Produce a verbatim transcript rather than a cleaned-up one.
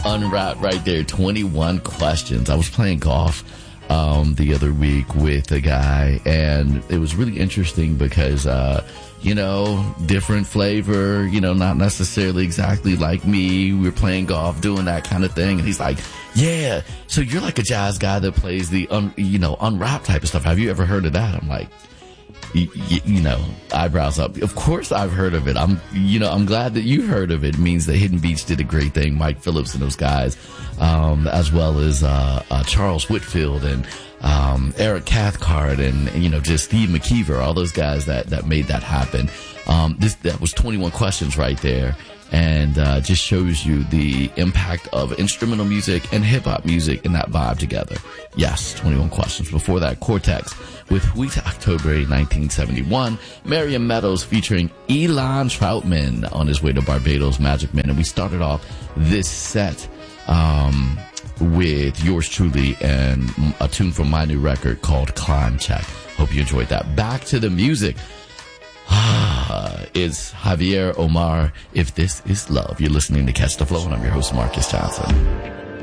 Unwrapped right there. twenty-one questions. I was playing golf um, the other week with a guy, and it was really interesting because, uh, you know, different flavor, you know, not necessarily exactly like me. We were playing golf, doing that kind of thing. And he's like, yeah, so you're like a jazz guy that plays the, un, you know, unwrapped type of stuff. Have you ever heard of that? I'm like, y- y- you know, eyebrows up. Of course I've heard of it. I'm, you know, I'm glad that you heard of it. It means that Hidden Beach did a great thing. Mike Phillips and those guys, um, as well as, uh, uh, Charles Whitfield and, um, Eric Cathcart and, you know, just Steve McKeever, all those guys that, that made that happen. Um, this, that was twenty-one questions right there. And, uh, just shows you the impact of instrumental music and hip hop music and that vibe together. Yes, twenty-one questions. Before that, Cortex with Wheat October nineteen seventy-one. Marion Meadows featuring Elon Troutman on his way to Barbados, Magic Man. And we started off this set, um, with yours truly and a tune from my new record called Climb Check. Hope you enjoyed that. Back to the music. Is Javier Omar, If This Is Love. You're listening to Catch the Flow, and I'm your host, Marcus Johnson.